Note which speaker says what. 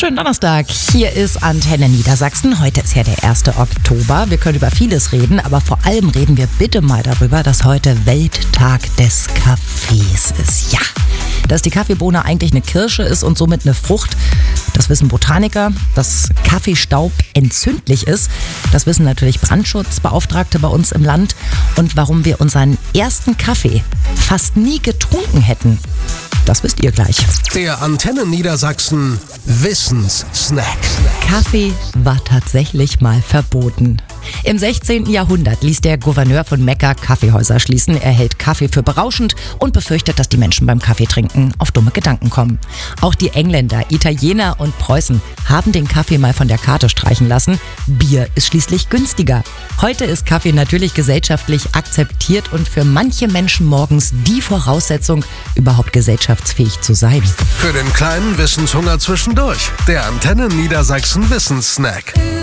Speaker 1: Schönen Donnerstag. Hier ist Antenne Niedersachsen. Heute ist ja der 1. Oktober. Wir können über vieles reden, aber vor allem reden wir bitte mal darüber, dass heute Welttag des Kaffees ist. Ja, dass die Kaffeebohne eigentlich eine Kirsche ist und somit eine Frucht, das wissen Botaniker. Dass Kaffeestaub entzündlich ist, das wissen natürlich Brandschutzbeauftragte bei uns im Land. Und warum wir unseren ersten Kaffee fast nie getrunken hätten, das wisst ihr gleich.
Speaker 2: Der Antenne Niedersachsen Wissenssnack.
Speaker 1: Kaffee war tatsächlich mal verboten. Im 16. Jahrhundert ließ der Gouverneur von Mekka Kaffeehäuser schließen. Er hält Kaffee für berauschend und befürchtet, dass die Menschen beim Kaffeetrinken auf dumme Gedanken kommen. Auch die Engländer, Italiener und Preußen haben den Kaffee mal von der Karte streichen lassen. Bier ist schließlich günstiger. Heute ist Kaffee natürlich gesellschaftlich akzeptiert und für manche Menschen morgens die Voraussetzung, überhaupt gesellschaftsfähig zu sein.
Speaker 2: Für den kleinen Wissenshunger zwischendurch. Der Antenne Niedersachsen Wissenssnack.